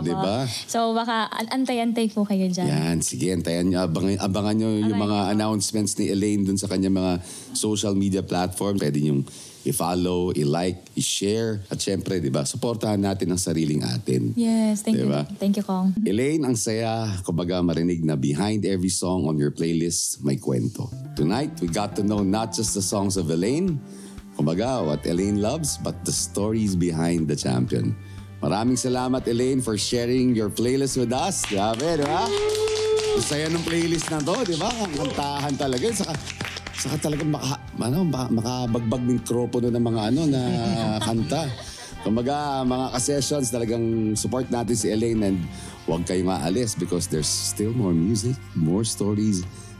diba? So baka antay-antay po kayo dyan. Yan, sige, antayan nyo. Abangan nyo yung mga announcements ni Elaine dun sa kanya mga social media platform. Pwede nyong i-follow, i-like, i-share. At syempre, di ba, supportahan natin ang sariling atin. Yes, thank Diba? you. Thank you, Kong. Elaine, ang saya, kumbaga marinig na behind every song on your playlist, may kwento. Tonight, we got to know not just the songs of Elaine, kumbaga, what Elaine loves, but the stories behind the champion. Maraming salamat, Elaine, for sharing your playlist with us. Grabe, di ba? Ang saya ng playlist na to, di ba? Ang kantahan talaga. Saka talagang makabagbag mikropono ng mga na kanta. Kumbaga, mga ka-sessions, talagang support natin si Elaine and huwag kayong aalis because there's still more music, more stories,